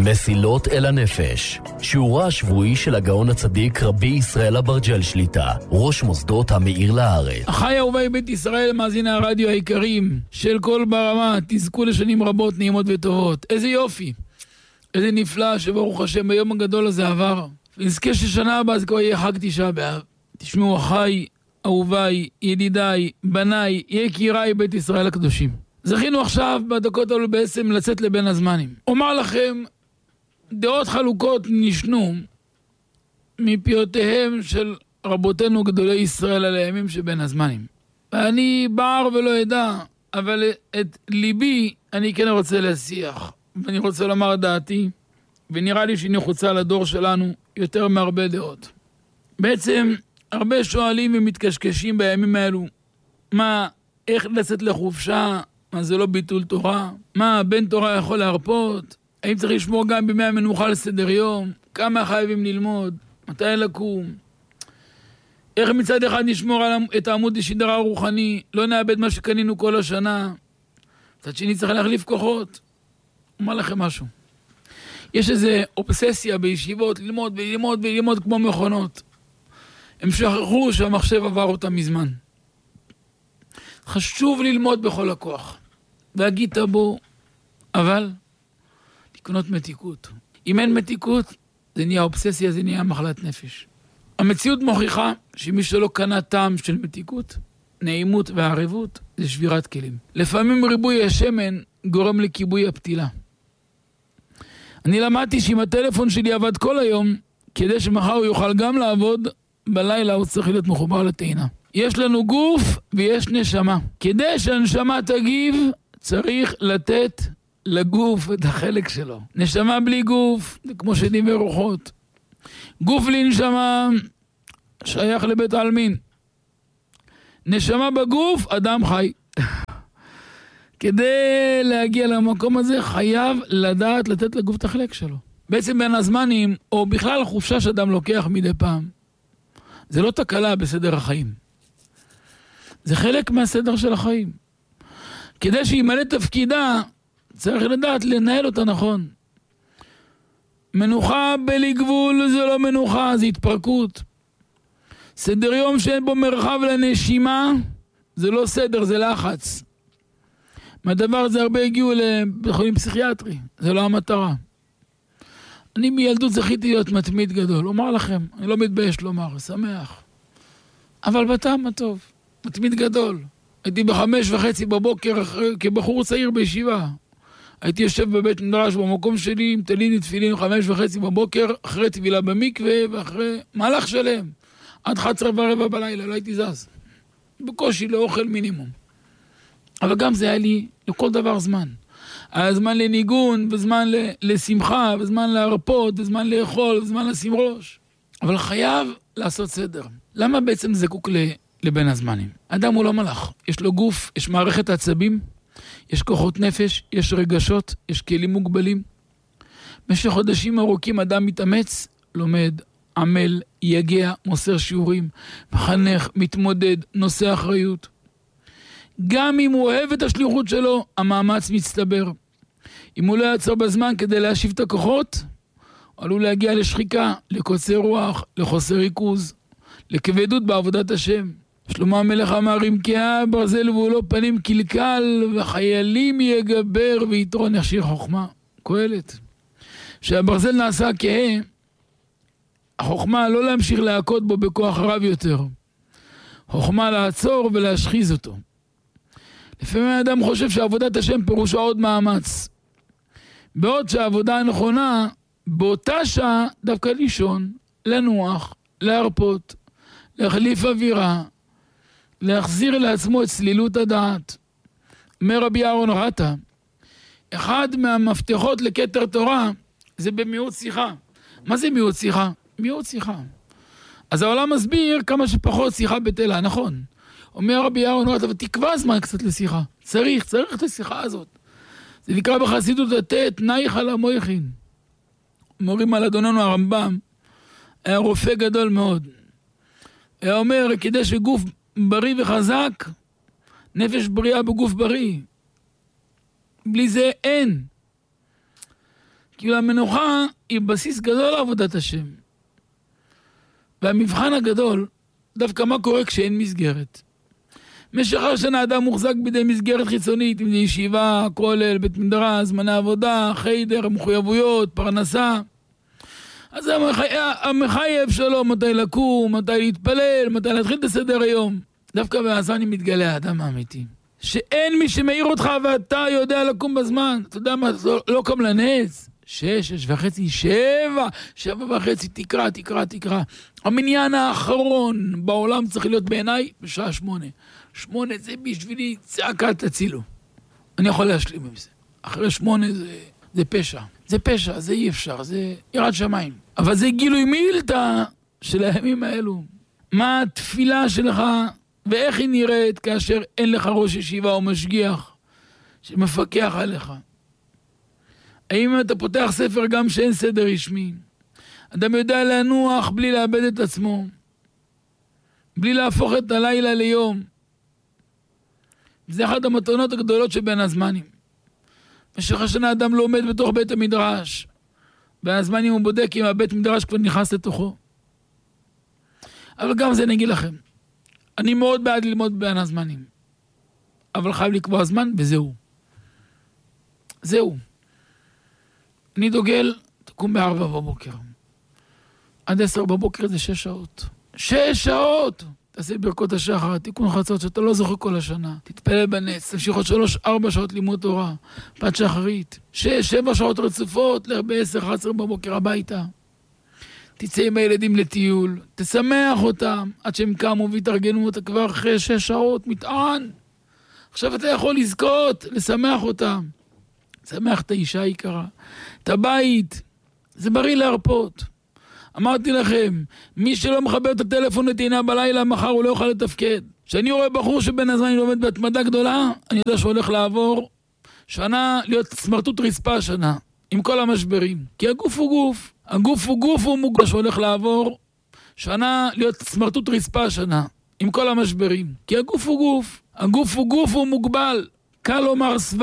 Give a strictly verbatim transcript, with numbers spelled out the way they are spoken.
מסילות אל הנפש, שיעורה השבועי של הגאון הצדיק רבי ישראל אברג'ל שליטה, ראש מוסדות המאיר לארץ. אחי אהובי בית ישראל, מאזיני הרדיו היקרים של כל ברמה, תזכו לשנים רבות נעימות וטובות. איזה יופי, איזה נפלא שברוך השם ביום הגדול הזה עבר. ונזכה ששנה הבאה זה כבר יהיה חג תשעה באב. תשמעו אחי, אהוביי, ידידיי, בניי, יקיריי בית ישראל הקדושים. זכינו עכשיו בדקות האלו בעצם לצאת לבין הזמנים. אומר לכם, דעות חלוקות נשנו מפיותיהם של רבותינו גדולי ישראל על הימים שבין הזמנים. ואני בער ולא ידע, אבל את ליבי אני כן רוצה להשיח. ואני רוצה לומר דעתי, ונראה לי שהיא נחוצה לדור שלנו יותר מהרבה דעות. בעצם הרבה שואלים ומתקשקשים בימים האלו, מה, איך לצאת לחופשה, מה זה לא ביטול תורה, מה, בן תורה יכול להרפות, האם צריך לשמור גם בימי המנוחה לסדר יום, כמה חייבים ללמוד, מתי לקום, איך מצד אחד נשמור על את העמוד השדרה הרוחני, לא נאבד מה שקנינו כל השנה, מצד שני צריך להחליף כוחות. אומר לכם משהו, יש איזה אובססיה בישיבות, ללמוד וללמוד וללמוד כמו מכונות. הם שכחו שהמחשב עבר אותם מזמן. חשוב ללמוד בכל הכוח. והגית בו, אבל לקנות מתיקות. אם אין מתיקות, זה נהיה אובססיה, זה נהיה מחלת נפש. המציאות מוכיחה שמי שלא קנה טעם של מתיקות, נעימות והערבות, זה שבירת כלים. לפעמים ריבוי השמן גורם לכיבוי הפתילה. אני למדתי שאם הטלפון שלי עבד כל היום, כדי שמחר הוא יוכל גם לעבוד, בלילה הוא צריך להיות מחובר לטעינה. יש לנו גוף ויש נשמה. כדי שהנשמה תגיב, צריך לתת לגוף את החלק שלו. נשמה בלי גוף, זה כמו שדים ורוחות. גוף בלי נשמה, שייך לבית העלמין. נשמה בגוף, אדם חי. כדי להגיע למקום הזה, חייב לדעת לתת לגוף את החלק שלו. בעצם בין הזמנים, או בכלל חופשה שאדם לוקח מדי פעם, זה לא תקלה בסדר החיים. זה חלק מהסדר של החיים. כדי שימלא תפקידה, צריך לדעת לנהל אותה נכון. מנוחה בלי גבול זה לא מנוחה, זה התפרקות. סדר יום שאין בו מרחב לנשימה, זה לא סדר, זה לחץ. מהדבר הזה הרבה הגיעו לבית חולים פסיכיאטרי, זה לא המטרה. אני מילדות זכיתי להיות מתמיד גדול, אומר לכם, אני לא מתבייש לומר, שמח. אבל בטעם הטוב, מתמיד גדול. הייתי בחמש וחצי בבוקר כבחור צעיר בישיבה. הייתי יושב בבית מדרש במקום שלי עם תלין ותפילין חמש וחצי בבוקר, אחרי טבילה במקווה ואחרי מהלך שלם. עד חצר ורבע בלילה, לא הייתי זז. בקושי לאוכל מינימום. אבל גם זה היה לי לכל דבר זמן. היה זמן לניגון, וזמן לשמחה, וזמן להרפות, וזמן לאכול, וזמן לשים ראש. אבל חייב לעשות סדר. למה בעצם זקוק לבין הזמנים? אדם הוא לא מלאך. יש לו גוף, יש מערכת עצבים, יש כוחות נפש, יש רגשות, יש כלים מוגבלים. במשך חודשים ארוכים אדם מתאמץ, לומד, עמל, יגע, מוסר שיעורים, מחנך, מתמודד, נושא אחריות. גם אם הוא אוהב את השליחות שלו, המאמץ מצטבר. אם הוא לא יעצור בזמן כדי להשיב את הכוחות, עלול להגיע לשחיקה, לקוצר רוח, לחוסר ריכוז, לכבדות בעבודת השם. שלמה המלך אמר, אם כהה ברזל והוא לא פנים קלקל, וחיילים יגבר ויתרון יכשיר חוכמה. קהלת. שהברזל נעשה כהה, החוכמה לא להמשיך להכות בו בכוח רב יותר. חוכמה לעצור ולהשחיז אותו. לפעמים האדם חושב שעבודת השם פירושה עוד מאמץ. בעוד שהעבודה הנכונה, באותה שעה דווקא לישון, לנוח, להרפות, להחליף אווירה, להחזיר לעצמו את צלילות הדעת. אומר רבי אהרון רטה, אחד מהמפתחות לכתר תורה זה במיעוט שיחה. מה זה מיעוט שיחה? מיעוט שיחה. אז העולם מסביר כמה שפחות שיחה בטלה, נכון. אומר רבי אהרון רטה, אבל תקבע זמן קצת לשיחה. צריך, צריך את השיחה הזאת. זה נקרא בחסידות התת, נייך על המויכין. אומרים על אדוננו הרמב"ם, היה רופא גדול מאוד. היה אומר, כדי שגוף בריא וחזק, נפש בריאה בגוף בריא. בלי זה אין. כאילו המנוחה היא בסיס גדול לעבודת השם. והמבחן הגדול, דווקא מה קורה כשאין מסגרת. משך השנה אדם מוחזק בידי מסגרת חיצונית, אם זה ישיבה, כולל, בית מדרש, זמני עבודה, חיידר, מחויבויות, פרנסה. אז המחייב שלו, מתי לקום, מתי להתפלל, מתי להתחיל את הסדר היום. דווקא בזמן מתגלה האדם האמיתי. שאין מי שמאיר אותך ואתה יודע לקום בזמן. אתה יודע מה, לא, לא קם לנס. שש, שש וחצי, שבע, שבע וחצי, תקרא, תקרא, תקרא. המניין האחרון בעולם צריך להיות בעיניי בשעה שמונה. שמונה זה בשבילי צעקה תצילו. אני יכול להשלים עם זה. אחרי שמונה זה, זה פשע. זה פשע, זה אי אפשר, זה ירד שמיים. אבל זה גילוי מילתא של הימים האלו. מה התפילה שלך ואיך היא נראית כאשר אין לך ראש ישיבה או משגיח שמפקח עליך? האם אתה פותח ספר גם שאין סדר רשמי? אדם יודע לנוח בלי לאבד את עצמו, בלי להפוך את הלילה ליום. זה אחת המתנות הגדולות שבין הזמנים. במשך השנה אדם לא עומד בתוך בית המדרש, בין הזמנים הוא בודק אם הבית מדרש כבר נכנס לתוכו. אבל גם זה נגיד לכם, אני מאוד בעד ללמוד בין הזמנים, אבל חייב לקבוע זמן וזהו. זהו. אני דוגל, תקום בארבע בבוקר. עד עשר בבוקר זה שש שעות. שש שעות! תעשה ברכות השחר, תיקון חצות שאתה לא זוכר כל השנה. תתפלל בנס, תמשיך עוד שלוש, ארבע שעות לימוד תורה. פת שחרית. שש, שבע שעות רצופות, לך בעשר, אחת עשרה בבוקר הביתה. תצא עם הילדים לטיול, תשמח אותם, עד שהם קמו והתארגנו אותה כבר אחרי שש שעות, מטען. עכשיו אתה יכול לזכות, לשמח אותם. שמח את האישה היקרה, את הבית, זה בריא להרפות. אמרתי לכם, מי שלא מחבר את הטלפון לטעינה בלילה, מחר הוא לא יוכל לתפקד. כשאני רואה בחור שבין הזמן לומד בהתמדה גדולה, אני יודע שהוא הולך לעבור שנה, להיות סמרטוט רצפה שנה, עם כל המשברים. כי הגוף הוא גוף, הגוף הוא גוף הוא מוגבל, שהוא הולך לעבור שנה, להיות סמרטוט רצפה שנה, עם כל המשברים. כי הגוף הוא גוף, הגוף הוא גוף הוא מוגבל. קל לומר סבבה.